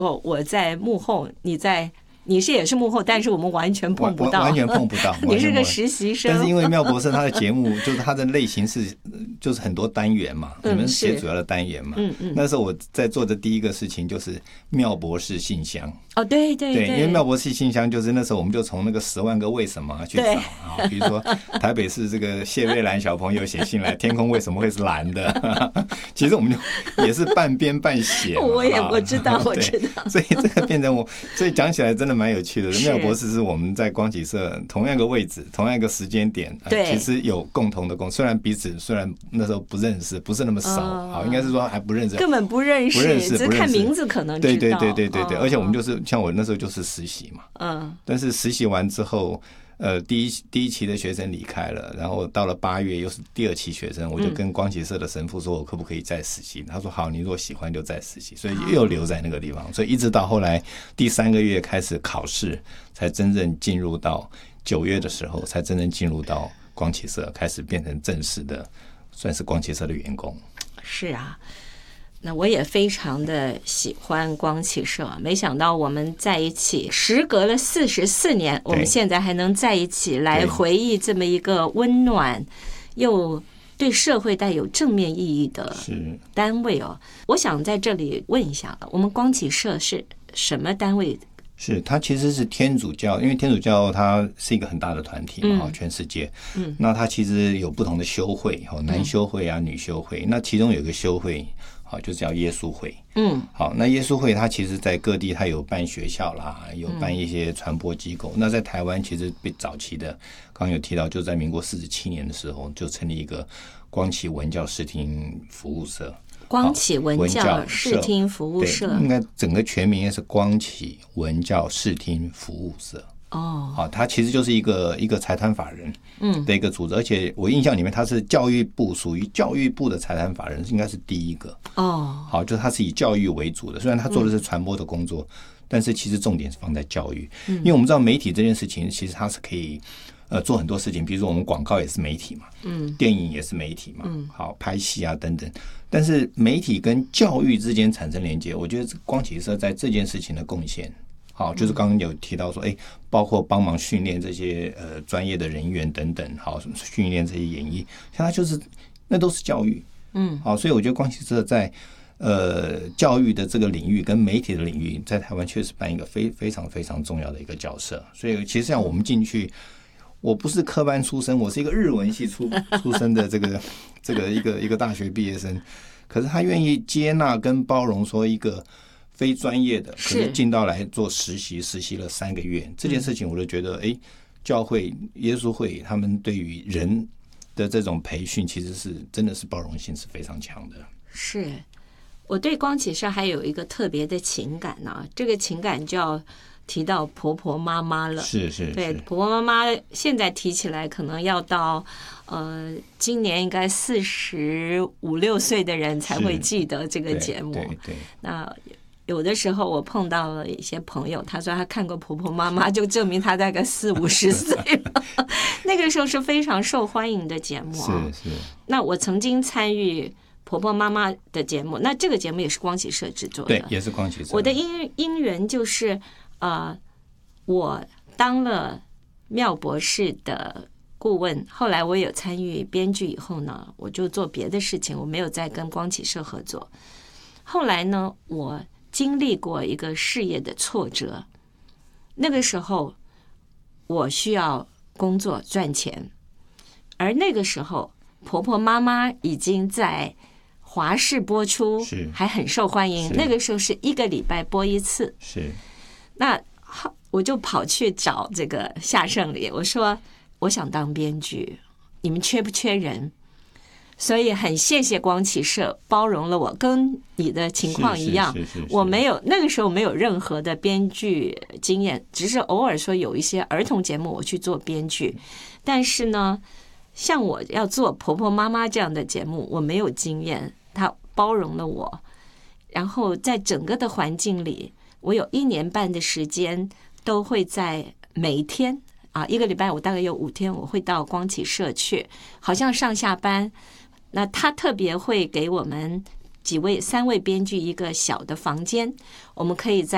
我在幕后，你也是幕后，但是我们完全碰不到， 完全碰不到。 你是个实习生， 但是因为妙博士他的节目就是他的类型就是很多单元嘛，你们写主要的单元嘛。那时候我在做的第一个事情就是妙博士信箱。 哦，对， 因为妙博士信箱就是那时候我们就从那个10万个为什么去找啊，比如说台北市这个谢瑞兰小朋友写信来，天空为什么会是蓝的？其实我们就也是半编半写。 我知道。 所以这个变成所以讲起来真的蛮有趣的。妙博士是我们在光启社同样一个位置、同样一个时间点，其实有共同的虽然彼此那时候不认识，不是那么熟，应该是说还不认识， 根本不认识，只是看名字可能知道。 对，而且我们就是像我那时候就是实习嘛，但是实习完之后。第一期的学生离开了，然后到了8月又是第2期学生，我就跟光启社的神父说，我可不可以再实习？他说好，你如果喜欢就再实习，所以又留在那个地方，所以一直到后来第3个月开始考试，才真正进入到9月的时候，才真正进入到光启社，开始变成正式的，算是光启社的员工。 是啊。那我也非常的喜欢光启社，没想到我们在一起，时隔了44年，我们现在还能在一起来回忆这么一个温暖又对社会带有正面意义的单位哦。我想在这里问一下，我们光启社是什么单位？ 它其实是天主教，因为天主教它是一个很大的团体嘛，全世界。那它其实有不同的修会，男修会啊，女修会。那其中有一个修会，就叫耶稣会。好，那耶稣会它其实在各地它有办学校啦，有办一些传播机构。那在台湾其实被早期的，刚刚有提到，就在民国47年的时候就成立一个光启文教视听服务社。 光启文教视听服务社， 应该整个全名也是光启文教视听服务社。好，它其实就是一个财团法人的一个组织，而且我印象里面它是教育部属于教育部的财团法人，应该是第一个。好，就是它是以教育为主的，虽然它做的是传播的工作，但是其实重点是放在教育，因为我们知道媒体这件事情其实它是可以做很多事情，比如说我们广告也是媒体嘛，电影也是媒体嘛，好，拍戏啊等等。但是媒体跟教育之间产生连接，我觉得光启社在这件事情的贡献，好，就是刚刚有提到说，包括帮忙训练这些专业的人员等等，好，训练这些演艺，像它就是那都是教育，好，所以我觉得光启社在教育的这个领域跟媒体的领域，在台湾确实扮一个非常非常重要的一个角色。所以其实像我们进去，我不是科班出身，我是一个日文系出身的这个一个大学毕业生，可是他愿意接纳跟包容说一个非专业的，可是进到来做实习了3个月，这件事情我就觉得，教会耶稣会他们对于人的这种培训，其实是真的是包容性是非常强的。 是。我对光启社还有一个特别的情感呢，这个情感就要提到婆婆妈妈了。 是对，婆婆妈妈现在提起来可能要到今年应该45、6岁的人才会记得这个节目。 对。 那有的时候我碰到了一些朋友，他说他看过婆婆妈妈，就证明他大概40、50岁了。那个时候是非常受欢迎的节目啊。 是。 那我曾经参与婆婆妈妈的节目，那这个节目也是光启社制作的。 对，也是光启社。 我的因缘就是我当了妙博士的顾问，后来我有参与编剧以后呢，我就做别的事情，我没有再跟光启社合作。后来呢，我经历过一个事业的挫折，那个时候我需要工作赚钱，而那个时候婆婆妈妈已经在华视播出，还很受欢迎。那个时候是1个礼拜播1次。 是。 那我就跑去找这个夏胜礼，我说我想当编剧，你们缺不缺人？所以很谢谢光启社包容了我，跟你的情况一样，我没有那个时候没有任何的编剧经验，只是偶尔说有一些儿童节目我去做编剧，但是呢，像我要做婆婆妈妈这样的节目，我没有经验，他包容了我，然后在整个的环境里，我有1年半的时间都会在每一天1个礼拜我大概有5天我会到光启社去，好像上下班。那他特别会给我们3位编剧一个小的房间，我们可以在